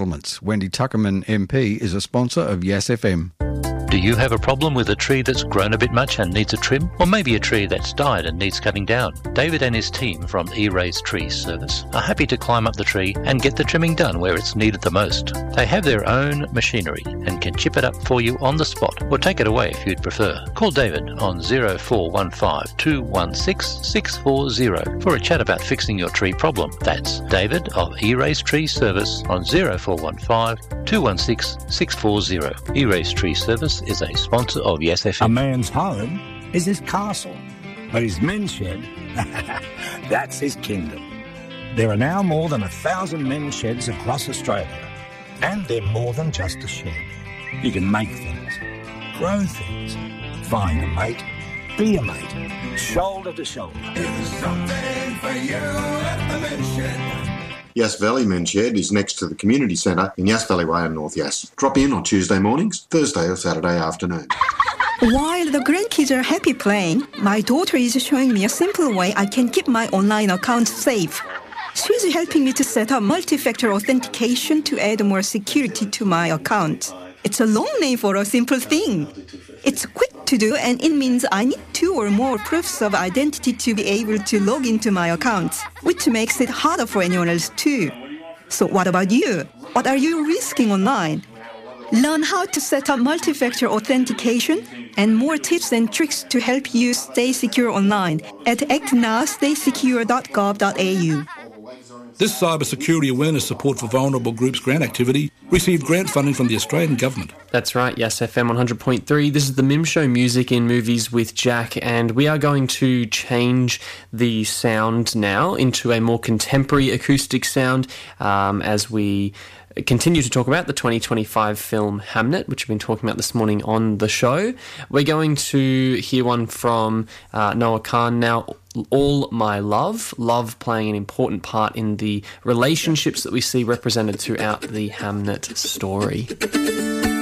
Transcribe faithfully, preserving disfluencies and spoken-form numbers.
Wendy Tuckerman M P is a sponsor of Yes F M. Do you have a problem with a tree that's grown a bit much and needs a trim? Or maybe a tree that's died and needs cutting down? David and his team from E-Raise Tree Service are happy to climb up the tree and get the trimming done where it's needed the most. They have their own machinery and can chip it up for you on the spot or take it away if you'd prefer. Call David on zero four one five, two one six, six four zero for a chat about fixing your tree problem. That's David of E-Raise Tree Service on zero four one five, two one six, six four zero. E-Raise Tree Service is a sponsor of Yes F M. A man's home is his castle, but his men's shed, that's his kingdom. There are now more than a thousand men's sheds across Australia, and they're more than just a shed. You can make things, grow things, find a mate, be a mate, shoulder to shoulder. There's something for you at the men's shed. Yass Valley Men's Shed is next to the community centre in Yass Valley Way in North Yass. Drop in on Tuesday mornings, Thursday or Saturday afternoon. While the grandkids are happy playing, my daughter is showing me a simple way I can keep my online account safe. She's helping me to set up multi-factor authentication to add more security to my account. It's a long name for a simple thing. It's quick to do, and it means I need two or more proofs of identity to be able to log into my account, which makes it harder for anyone else too. So what about you? What are you risking online? Learn how to set up multi-factor authentication and more tips and tricks to help you stay secure online at act now stay secure dot gov dot a u. This cybersecurity awareness support for vulnerable groups grant activity received grant funding from the Australian Government. That's right, Yes F M one hundred point three. This is the Mim Show Music in Movies with Jack, and we are going to change the sound now into a more contemporary acoustic sound um, as we continue to talk about the twenty twenty-five film Hamnet, which we've been talking about this morning on the show. We're going to hear one from uh, Noah Kahan now, All My Love, love playing an important part in the relationships that we see represented throughout the Hamnet story.